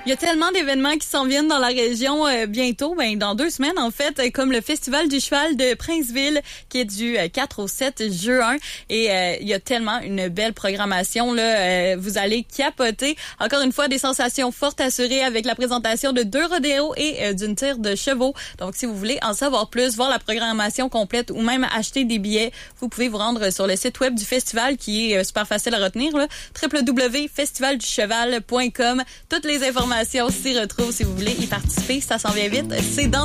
Il y a tellement d'événements qui s'en viennent dans la région bientôt, dans 2 semaines en fait, comme le Festival du cheval de Princeville qui est du 4 au 7 juin. Et il y a tellement une belle programmation, là, vous allez capoter. Encore une fois, des sensations fortes assurées avec la présentation de 2 rodéos et d'une tire de chevaux. Donc si vous voulez en savoir plus, voir la programmation complète ou même acheter des billets, vous pouvez vous rendre sur le site web du festival qui est super facile à retenir, là, www.festivalducheval.com. Toutes les informations s'y retrouvent si vous voulez y participer. Ça s'en vient vite. C'est dans